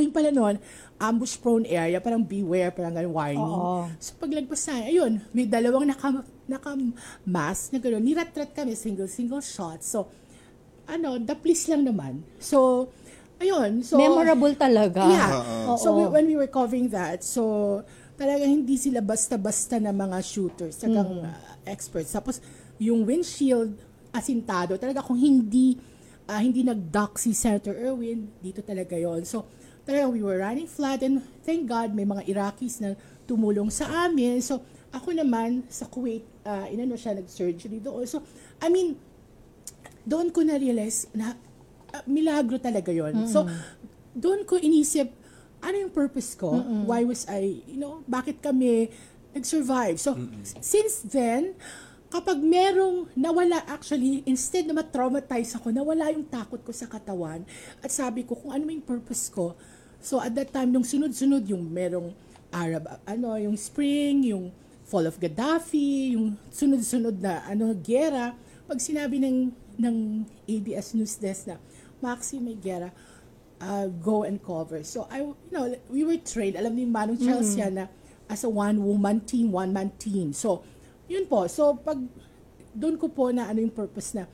kami pala noon, ambush-prone area, parang beware, parang ganun, warning. Oo. So paglagpas na, ayun, may dalawang naka-mask na gano'n. Nirat-rat kami, single shot. So, the police lang naman. So, ayun. So, Memorable talaga. Yeah. Oo. So, when we were covering that, so, talagang hindi sila basta-basta na mga shooters, talagang experts. Tapos, yung windshield, asintado, talaga kung hindi nag-dock si Senator Erwin, dito talaga yon. So, talagang we were running flat and thank God may mga Iraqis na tumulong sa amin. So, ako naman sa Kuwait, siya nag-surgery doon. So, I mean, doon ko na-realize na milagro talaga yon. So, doon ko inisip, ano yung purpose ko? Why was I, bakit kami nag-survive? So, since then, kapag merong nawala, actually, instead na ma-traumatize ako, nawala yung takot ko sa katawan. At sabi ko, kung ano yung purpose ko. So, at that time, nung sunod-sunod, yung merong Arab, yung Spring, yung Fall of Gaddafi, yung sunod-sunod na, gera. Pag sinabi ng ABS News Desk na, Maxi, may gera, go and cover. So, we were trained. Alam ni Manong Charles yan na as a one-woman team, one-man team. So, yun po. So, pag doon ko po na yung purpose na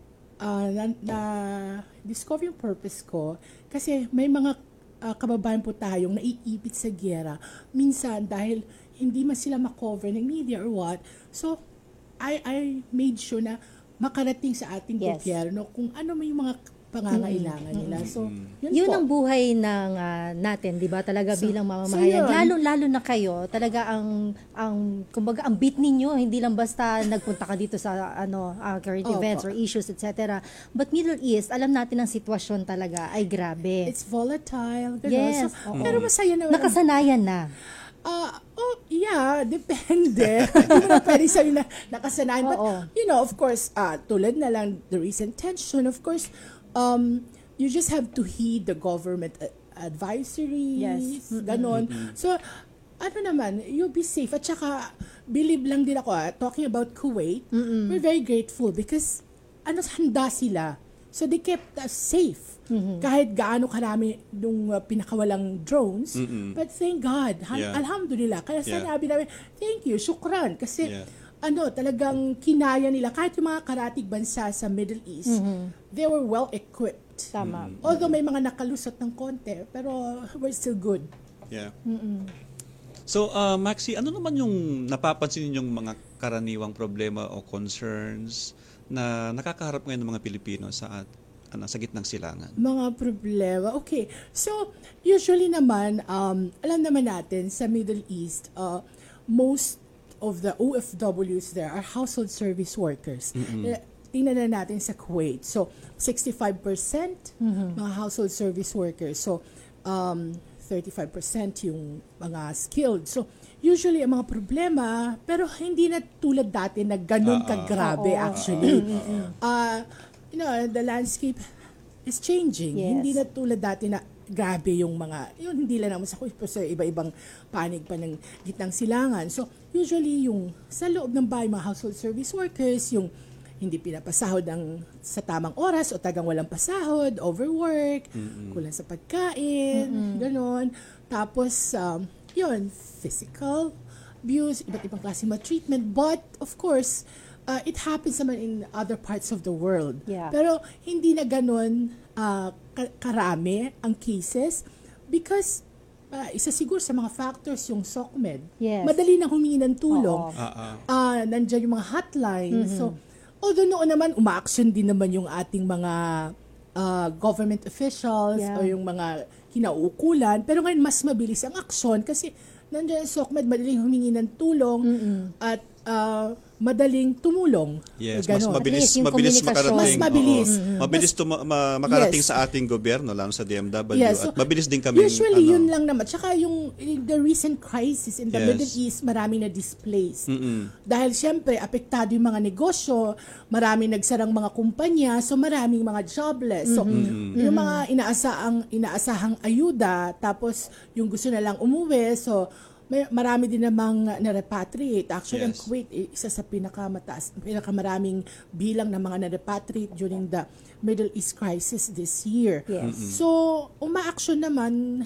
discover yung purpose ko kasi may mga kababayan po tayong naiipit sa giyera. Minsan, dahil hindi man sila makover ng media or what. So, I made sure na makarating sa ating gobyerno kung ano may mga pangangailangan nila. So, yun ang buhay ng natin, 'di ba? Talaga bilang mamamayan. Lalo na kayo, talaga kumbaga ang beat ninyo, hindi lang basta nagpunta ka dito sa current events or issues, etc. But Middle East, alam natin ang sitwasyon talaga ay grabe. It's volatile. Ganun. Yes. So, pero masaya naman. Nakasanayan na. Yeah, depende. Hindi mo na pwede sabihin na nakasanayan. But, of course, tulad na lang the recent tension, of course, you just have to heed the government advisories, ganon. So, naman, you'll be safe. At saka, believe lang din ako, talking about Kuwait, we're very grateful because, handa sila. So, they kept us safe. Kahit gaano karami nung pinakawalang drones. But thank God, alhamdulillah. Kaya sinabi namin, thank you, syukran. Kasi, talagang kinaya nila, kahit yung mga karatig bansa sa Middle East, they were well equipped. Tama. Although may mga nakalusot ng konti, pero we're still good. Yeah. So, Maxi, ano naman yung napapansin ninyong mga karaniwang problema o concerns na nakakaharap ngayon ng mga Pilipino sa gitnang silangan? Mga problema. Okay. So, usually naman, alam naman natin, sa Middle East, most of the OFWs there are household service workers. Tingnan na natin sa Kuwait. So, 65% mga household service workers. So, 35% yung mga skilled. So, usually ang mga problema, pero hindi na tulad dati na ganun kagrabe actually. The landscape is changing. Yes. Hindi na tulad dati na grabe yung hindi lang naman sa iba-ibang panig pa ng gitnang silangan. So, usually yung sa loob ng bahay, mga household service workers, yung hindi pinapasahod sa tamang oras o tagang walang pasahod, overwork, kulang sa pagkain, gano'n. Tapos, physical abuse, iba't ibang klase maltreatment. But, of course, it happens naman in other parts of the world. Yeah. Pero, hindi na gano'n karami ang cases because isa siguro sa mga factors yung SOCMED. Yes. Madali na humingi ng tulong. Nandiyan yung mga hotline. So, although noon naman, uma-action din naman yung ating mga government officials o yung mga kinauukulan. Pero ngayon, mas mabilis ang aksyon kasi nandiyan yung SOCMED, madaling humingi ng tulong at madaling tumulong. Yes, Ganon. mabilis makarating. Mas mabilis. Mabilis makarating sa ating gobyerno, lalo sa DMW. Yes, so, at mabilis din kami. Usually, yun lang naman. Tsaka the recent crisis in the Yes. Middle East, maraming na-displaced. Dahil siyempre, apektado yung mga negosyo, maraming nagsarang mga kumpanya, so maraming mga jobless. So, yung mga inaasahang ayuda, tapos yung gusto na lang umuwi, so marami din namang na-repatriate. Actually, ang Kuwait, isa sa pinakamaraming bilang ng mga na-repatriate during the Middle East crisis this year. Yes. So, uma-action naman